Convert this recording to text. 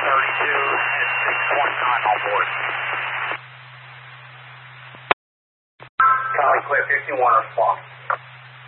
at 619 on board. Charlie Clear 51 response.